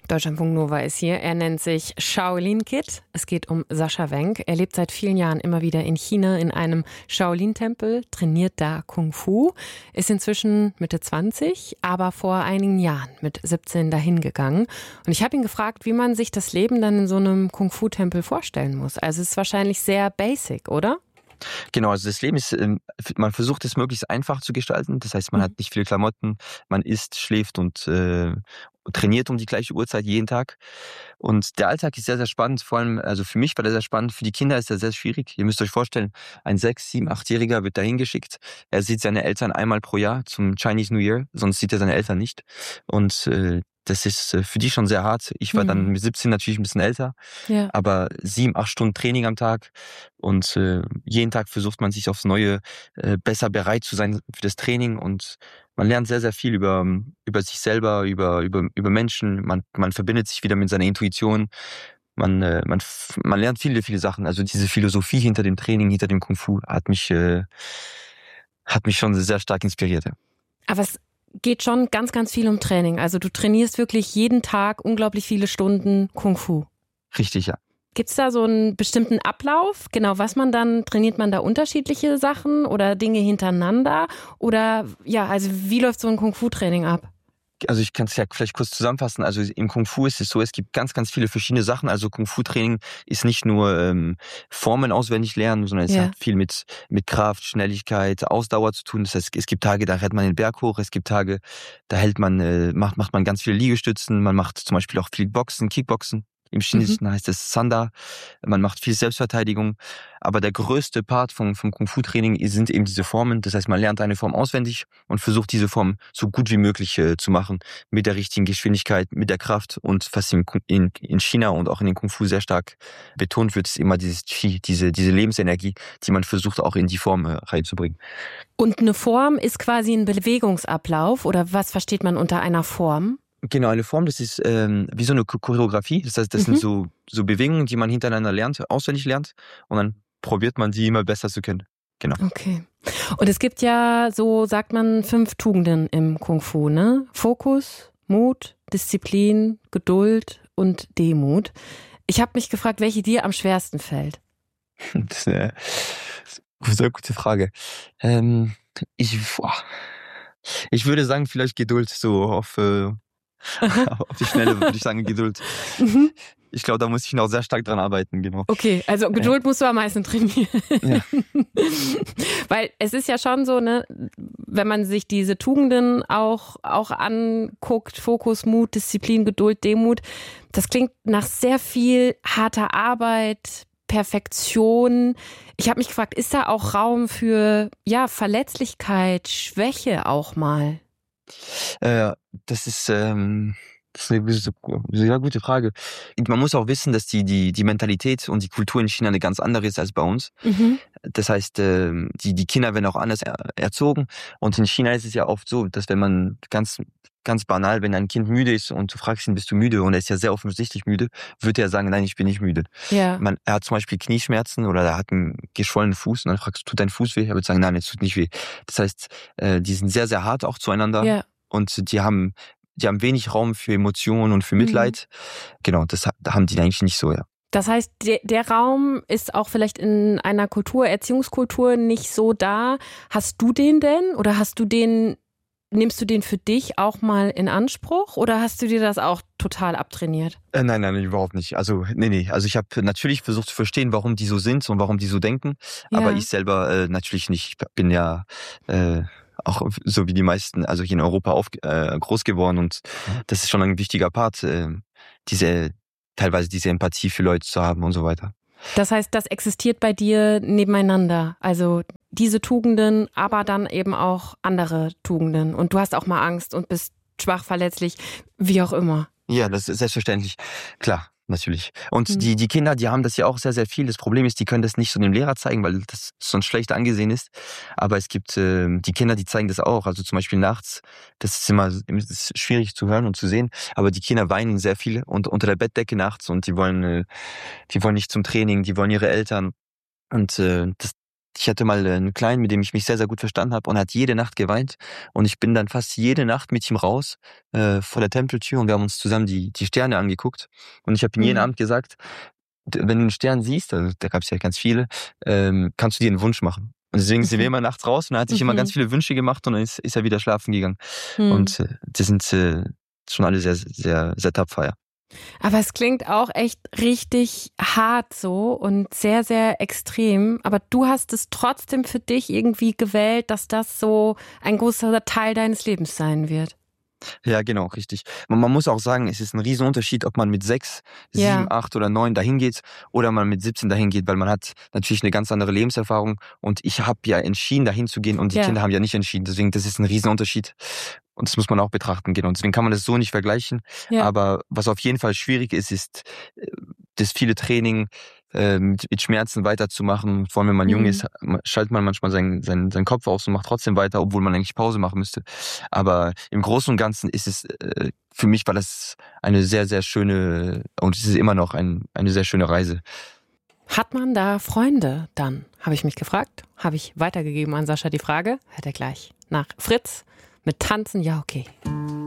Deutschlandfunk Nova ist hier. Er nennt sich Shaolin Kid. Es geht um Sascha Wenk. Er lebt seit vielen Jahren immer wieder in China in einem Shaolin-Tempel, trainiert da Kung Fu, ist inzwischen Mitte 20, aber vor einigen Jahren mit 17 dahin gegangen. Und ich habe ihn gefragt, wie man sich das Leben dann in so einem Kung Fu-Tempel vorstellen muss. Also es ist wahrscheinlich sehr basic, oder? Genau, also das Leben ist, man versucht es möglichst einfach zu gestalten. Das heißt, man hat nicht viele Klamotten, man isst, schläft und trainiert um die gleiche Uhrzeit jeden Tag. Und der Alltag ist sehr, sehr spannend. Vor allem, also für mich war der sehr spannend. Für die Kinder ist er sehr schwierig. Ihr müsst euch vorstellen, ein 6-, 7-, 8-Jähriger wird dahin geschickt. Er sieht seine Eltern einmal pro Jahr zum Chinese New Year, sonst sieht er seine Eltern nicht. Und das ist für die schon sehr hart. Ich war dann mit 17 natürlich ein bisschen älter, aber 7, 8 Stunden Training am Tag und jeden Tag versucht man sich aufs Neue besser bereit zu sein für das Training und man lernt sehr, sehr viel über sich selber, über Menschen. Man verbindet sich wieder mit seiner Intuition. Man lernt viele, viele Sachen. Also diese Philosophie hinter dem Training, hinter dem Kung Fu hat mich schon sehr stark inspiriert. Ja. Aber es geht schon ganz, ganz viel um Training. Also du trainierst wirklich jeden Tag unglaublich viele Stunden Kung Fu. Richtig, ja. Gibt es da so einen bestimmten Ablauf? Genau, trainiert man da unterschiedliche Sachen oder Dinge hintereinander? Oder also wie läuft so ein Kung-Fu-Training ab? Also ich kann es ja vielleicht kurz zusammenfassen. Also im Kung Fu ist es so, es gibt ganz, ganz viele verschiedene Sachen. Also Kung Fu Training ist nicht nur Formen auswendig lernen, sondern es hat viel mit Kraft, Schnelligkeit, Ausdauer zu tun. Das heißt, es gibt Tage, da rennt man den Berg hoch. Es gibt Tage, da macht man ganz viele Liegestützen. Man macht zum Beispiel auch viel Boxen, Kickboxen. Im Chinesischen heißt es Sanda. Man macht viel Selbstverteidigung. Aber der größte Part vom Kung-Fu-Training sind eben diese Formen. Das heißt, man lernt eine Form auswendig und versucht, diese Form so gut wie möglich zu machen. Mit der richtigen Geschwindigkeit, mit der Kraft. Und was in China und auch in den Kung-Fu sehr stark betont wird, ist immer dieses Qi, diese Lebensenergie, die man versucht, auch in die Form reinzubringen. Und eine Form ist quasi ein Bewegungsablauf? Oder was versteht man unter einer Form? Genau, eine Form, das ist wie so eine Choreografie. Das heißt, das sind so Bewegungen, die man hintereinander lernt, auswendig lernt. Und dann probiert man die immer besser zu können. Genau. Okay. Und es gibt ja, so sagt man, 5 Tugenden im Kung Fu, ne? Fokus, Mut, Disziplin, Geduld und Demut. Ich habe mich gefragt, welche dir am schwersten fällt. Das ist eine sehr gute Frage. Ich würde sagen, vielleicht Geduld, so auf die Schnelle würde ich sagen, Geduld. Ich glaube, da muss ich noch sehr stark dran arbeiten, genau. Okay, also Geduld musst du am meisten trainieren. Ja. Weil es ist ja schon so, ne, wenn man sich diese Tugenden auch anguckt, Fokus, Mut, Disziplin, Geduld, Demut, das klingt nach sehr viel harter Arbeit, Perfektion. Ich habe mich gefragt, ist da auch Raum für Verletzlichkeit, Schwäche auch mal? Das ist eine sehr gute Frage. Man muss auch wissen, dass die Mentalität und die Kultur in China eine ganz andere ist als bei uns. Das heißt, die Kinder werden auch anders erzogen. Und in China ist es ja oft so, dass wenn man ganz banal, wenn ein Kind müde ist und du fragst ihn, bist du müde? Und er ist ja sehr offensichtlich müde, wird er sagen, nein, ich bin nicht müde. Ja. Er hat zum Beispiel Knieschmerzen oder er hat einen geschwollenen Fuß und dann fragst du, tut dein Fuß weh? Er wird sagen, nein, es tut nicht weh. Das heißt, die sind sehr, sehr hart auch zueinander. Ja. Und die haben wenig Raum für Emotionen und für Mitleid. Genau, da haben die eigentlich nicht so, ja. Das heißt, der Raum ist auch vielleicht in einer Erziehungskultur nicht so da. Hast du den denn oder nimmst du den für dich auch mal in Anspruch oder hast du dir das auch total abtrainiert? Nein, überhaupt nicht. Also, nee. Also ich habe natürlich versucht zu verstehen, warum die so sind und warum die so denken. Ja. Aber ich selber natürlich nicht. Ich bin ja auch so wie die meisten, also hier in Europa groß geworden und das ist schon ein wichtiger Part, teilweise diese Empathie für Leute zu haben und so weiter. Das heißt, das existiert bei dir nebeneinander, also diese Tugenden, aber dann eben auch andere Tugenden und du hast auch mal Angst und bist schwach, verletzlich, wie auch immer. Ja, das ist selbstverständlich, klar. Natürlich. Und die Kinder, die haben das ja auch sehr, sehr viel. Das Problem ist, die können das nicht so dem Lehrer zeigen, weil das sonst schlecht angesehen ist. Aber es gibt die Kinder, die zeigen das auch. Also zum Beispiel nachts, das ist schwierig zu hören und zu sehen. Aber die Kinder weinen sehr viel und unter der Bettdecke nachts und die wollen nicht zum Training, die wollen ihre Eltern. Und Ich hatte mal einen Kleinen, mit dem ich mich sehr, sehr gut verstanden habe, und er hat jede Nacht geweint. Und ich bin dann fast jede Nacht mit ihm raus vor der Tempeltür, und wir haben uns zusammen die Sterne angeguckt. Und ich habe ihm jeden Mhm. Abend gesagt, wenn du einen Stern siehst, also da gab es ja ganz viele, kannst du dir einen Wunsch machen. Und deswegen sind wir Mhm. immer nachts raus, und er hat sich immer Mhm. ganz viele Wünsche gemacht, und dann ist er wieder schlafen gegangen. Mhm. Und die sind schon alle sehr, sehr, sehr tapfer, ja. Aber es klingt auch echt richtig hart so und sehr, sehr extrem. Aber du hast es trotzdem für dich irgendwie gewählt, dass das so ein großer Teil deines Lebens sein wird. Ja, genau, richtig. Man muss auch sagen, es ist ein Riesenunterschied, ob man mit 6, 7, Ja. 8 oder 9 dahin geht oder man mit 17 dahin geht, weil man hat natürlich eine ganz andere Lebenserfahrung, und ich habe ja entschieden, dahin zu gehen, und die Ja. Kinder haben ja nicht entschieden. Deswegen, das ist ein Riesenunterschied, und das muss man auch betrachten, genau. Und deswegen kann man das so nicht vergleichen. Ja. Aber was auf jeden Fall schwierig ist das viele Training mit Schmerzen weiterzumachen. Vor allem, wenn man jung ist, schaltet man manchmal seinen Kopf aus und macht trotzdem weiter, obwohl man eigentlich Pause machen müsste. Aber im Großen und Ganzen ist es, für mich war das eine sehr, sehr schöne, und es ist immer noch eine sehr schöne Reise. Hat man da Freunde dann? Habe ich mich gefragt. Habe ich weitergegeben an Sascha die Frage. Hört er gleich nach Fritz mit Tanzen. Ja, okay.